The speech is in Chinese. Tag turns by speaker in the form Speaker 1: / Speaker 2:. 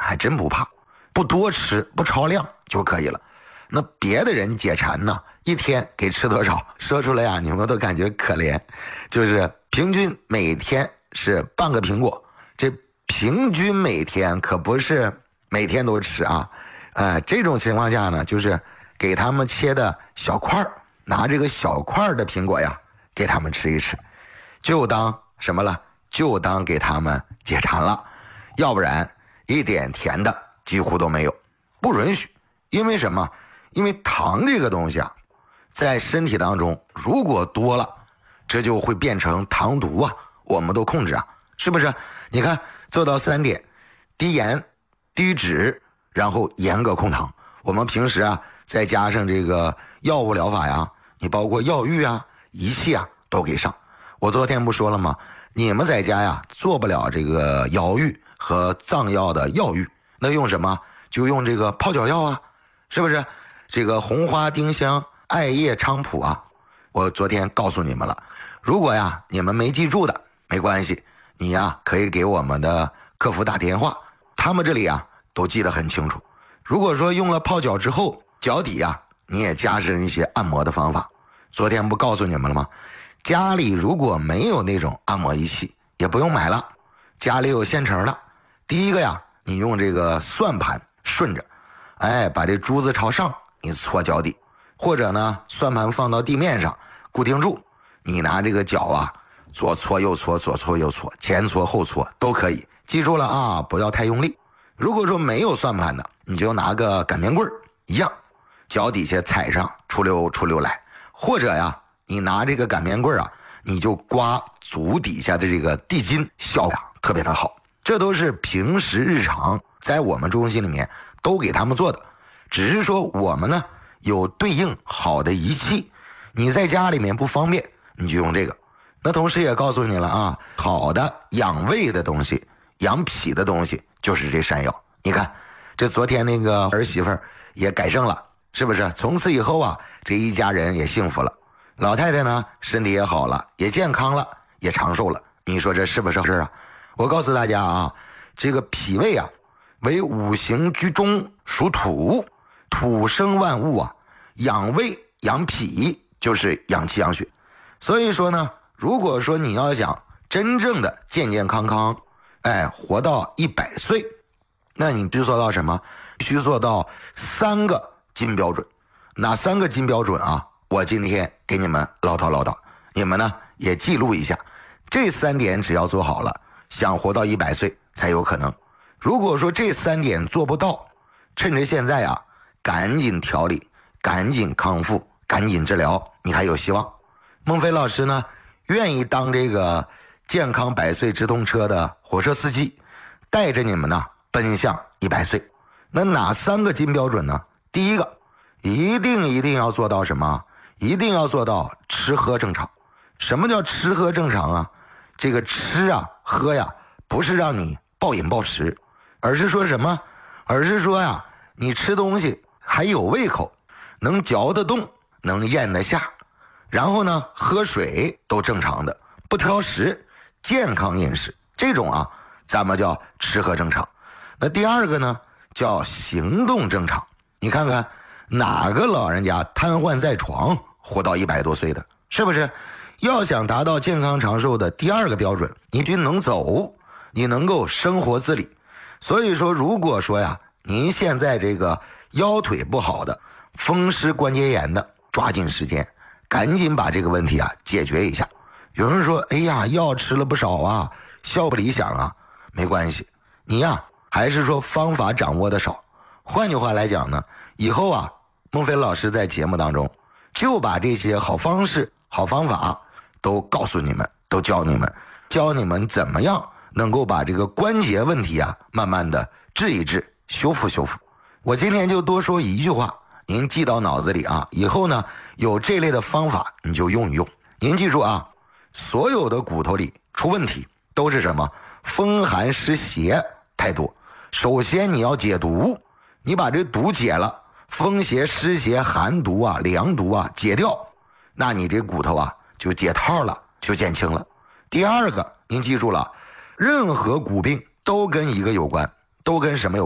Speaker 1: 还真不怕，不多吃，不超量就可以了。那别的人解馋呢，一天给吃多少？说出来呀，你们都感觉可怜。就是平均每天是半个苹果，这平均每天可不是每天都吃啊。这种情况下呢，就是给他们切的小块，拿这个小块的苹果呀，给他们吃一吃，就当什么了？就当给他们解馋了。要不然一点甜的几乎都没有，不允许。因为什么？因为糖这个东西啊，在身体当中如果多了，这就会变成糖毒啊，我们都控制啊，是不是？你看做到3点，低盐、低脂，然后严格控糖。我们平时啊，再加上这个药物疗法呀，你包括药浴啊、仪器啊都给上。我昨天不说了吗？你们在家呀做不了这个药浴和藏药的药浴，那用什么？就用这个泡脚药啊，是不是？这个红花丁香、艾叶菖蒲啊，我昨天告诉你们了。如果呀你们没记住的，没关系，你呀可以给我们的客服打电话，他们这里啊都记得很清楚。如果说用了泡脚之后，脚底呀你也加上一些按摩的方法，昨天不告诉你们了吗？家里如果没有那种按摩仪器，也不用买了，家里有现成的。第一个呀，你用这个算盘顺着，把这珠子朝上，你搓脚底，或者呢，算盘放到地面上固定住，你拿这个脚啊，左搓右搓，左搓右搓，前搓后搓都可以。记住了啊，不要太用力。如果说没有算盘的，你就拿个擀面棍一样，脚底下踩上，出溜出溜来。或者呀，你拿这个擀面棍啊，你就刮足底下的这个地筋，效果特别的好。这都是平时日常在我们中心里面都给他们做的，只是说我们呢有对应好的仪器，你在家里面不方便，你就用这个。那同时也告诉你了啊，好的养胃的东西、养脾的东西就是这山药。你看，这昨天那个儿媳妇也改正了，是不是？从此以后啊，这一家人也幸福了。老太太呢，身体也好了，也健康了，也长寿了。你说这是不是事啊？我告诉大家啊，这个脾胃啊，为五行居中，属土，土生万物啊，养胃养脾就是养气养血。所以说呢，如果说你要想真正的健健康康，活到100岁，那你必须做到什么？必须做到3个金标准。哪3个金标准啊？我今天给你们唠叨，你们呢也记录一下。这3点只要做好了，想活到100岁才有可能。如果说这3点做不到，趁着现在啊，赶紧调理，赶紧康复，赶紧治疗，你还有希望。孟非老师呢，愿意当这个健康100岁直通车的火车司机，带着你们呢奔向100岁。那哪3个金标准呢？第一个，一定要做到什么？一定要做到吃喝正常。什么叫吃喝正常啊？这个吃啊喝呀，不是让你暴饮暴食，而是说什么？而是说呀，你吃东西还有胃口，能嚼得动，能咽得下，然后呢喝水都正常的，不挑食，健康饮食，这种啊咱们叫吃喝正常。那第2个呢叫行动正常。你看看哪个老人家瘫痪在床活到100多岁的，是不是？要想达到健康长寿的第2个标准，你就能走，你能够生活自理。所以说，如果说呀，您现在这个腰腿不好的、风湿关节炎的，抓紧时间，赶紧把这个问题啊解决一下。有人说，哎呀，药吃了不少啊，效不理想啊，没关系，你呀还是说方法掌握的少。换句话来讲呢，以后啊，孟非老师在节目当中就把这些好方式、好方法都告诉你们，都教你们怎么样能够把这个关节问题啊慢慢的治一治，修复。我今天就多说一句话，您记到脑子里啊，以后呢有这类的方法你就用一用。您记住啊，所有的骨头里出问题都是什么？风寒湿邪太多。首先你要解毒，你把这毒解了，风邪湿邪寒毒啊凉毒啊解掉，那你这骨头啊就解套了，就减轻了。第2个您记住了，任何骨病都跟一个有关，都跟什么有关？